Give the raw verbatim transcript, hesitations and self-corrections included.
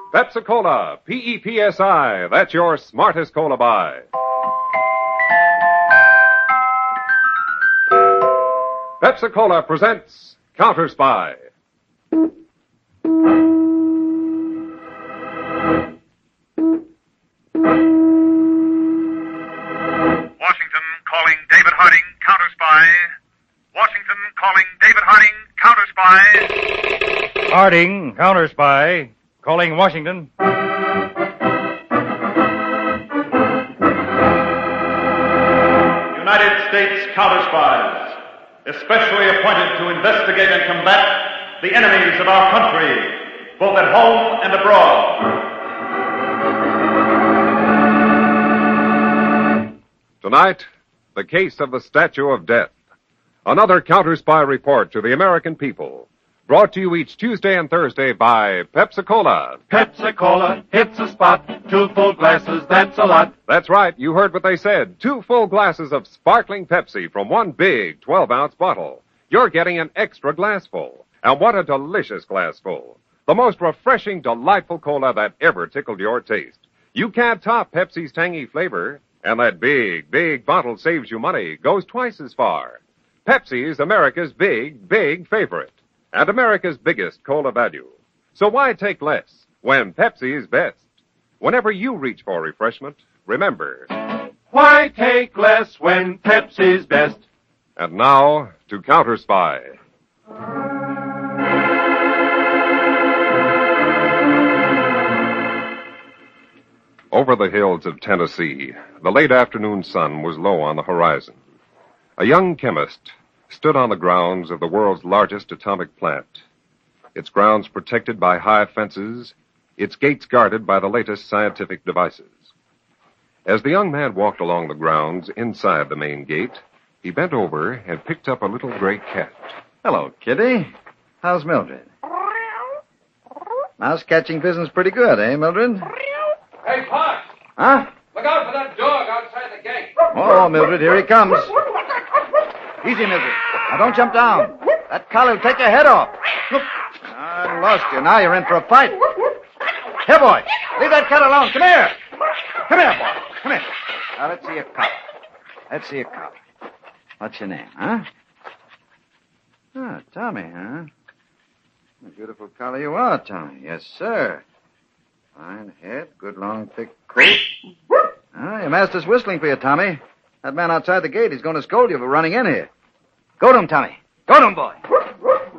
Pepsi-Cola, P E P S I, that's your smartest cola buy. Pepsi-Cola presents Counter Spy. Washington calling David Harding, Counter Spy. Washington calling David Harding, Counter Spy. Harding, Counter Spy, calling Washington. United States Counter Spies, especially appointed to investigate and combat the enemies of our country, both at home and abroad. Tonight, the case of the Statue of Death. Another Counter Spy report to the American people. Brought to you each Tuesday and Thursday by Pepsi-Cola. Pepsi-Cola hits a spot. Two full glasses, that's a lot. That's right, you heard what they said. Two full glasses of sparkling Pepsi from one big twelve-ounce bottle. You're getting an extra glassful. And what a delicious glassful. The most refreshing, delightful cola that ever tickled your taste. You can't top Pepsi's tangy flavor. And that big, big bottle saves you money, goes twice as far. Pepsi is America's big, big favorite. And America's biggest cola value. So why take less when Pepsi is best? Whenever you reach for refreshment, remember, Why take less when Pepsi's best? And now, to Counter Spy. Over the hills of Tennessee, the late afternoon sun was low on the horizon. A young chemist stood on the grounds of the world's largest atomic plant. Its grounds protected by high fences, its gates guarded by the latest scientific devices. As the young man walked along the grounds inside the main gate, he bent over and picked up a little gray cat. Hello, Kitty. How's Mildred? Mouse catching business pretty good, eh, Mildred? Hey, Pop! Huh? Look out for that dog outside the gate. Oh, Mildred, here he comes. Easy, Mildred. Now, don't jump down. That collie will take your head off. Look. I lost you. Now you're in for a fight. Here, boy. Leave that cat alone. Come here. Come here, boy. Come here. Now, let's see your collar. Let's see your collar. What's your name, huh? Ah, Tommy, huh? A beautiful collar you are, Tommy. Yes, sir. Fine head, good long, thick coat. Ah, your master's whistling for you, Tommy. That man outside the gate, he's going to scold you for running in here. Go to him, Tommy. Go to him, boy.